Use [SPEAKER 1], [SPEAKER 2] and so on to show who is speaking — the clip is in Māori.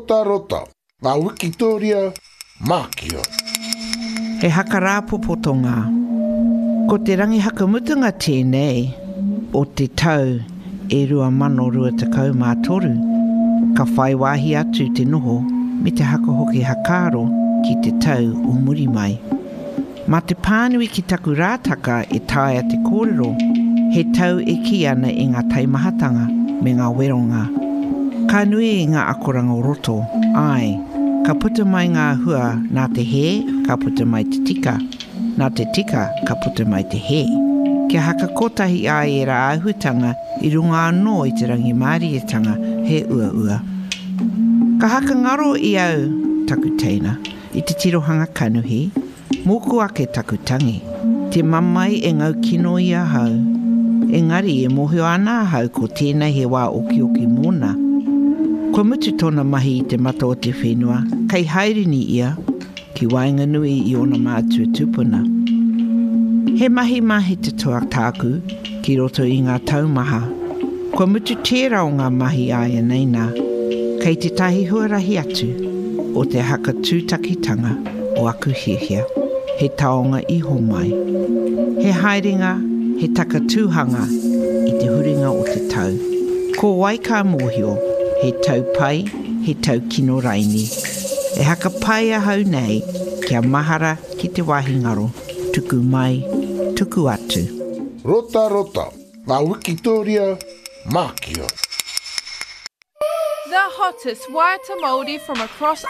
[SPEAKER 1] Rota rota, ngā Wikitoria, Mākia.
[SPEAKER 2] He haka rāpopotonga. Ko te rangi hakamutunga tēnei, o te tau e 2023, ka whai wāhi atu te noho me te haka hoki hakaro ki te tau o muri mai. Ma te pānui ki taku rātaka e tāia te kōrero, he tau e ki ana i ngā taimahatanga me ngā weronga. Ka nui i ngā akoranga o roto, ai, ka puta mai ngā hua nā te he, ka puta mai te tika. Nā te tika, ka puta mai te he. Kia haka kotahi ai e rā āhutanga i runga anō i te rangi mārietanga he ua. Ka haka ngaro i au taku teina, i te tirohanga kanuhi, moku ake taku tangi. Te mamai e ngau kino i a hau. Engari e mohio ana hau ko tēnei he wā oki mōna. Ko mutu tōna mahi i te mata o te whenua, kei hairini ia, ki wainga nui i ona mātua tupuna. He mahi te toa tāku, ki roto i ngā taumaha. Ko mutu tērā o ngā mahi aia neina, kei te tahi huarahi atu, o te haka tūtakitanga o aku hihia, he taonga iho mai. He haerenga, he takatūhanga i te huringa o te tau. Ko waika mōhio, he tau pai, he tau kino raini. E haka pai a hau nei, kia mahara ki te wahi ngaro, tuku mai, tuku atu.
[SPEAKER 1] Rota rota, ngā Wikitoria, Mākia.
[SPEAKER 3] The hottest Waiata Māori from across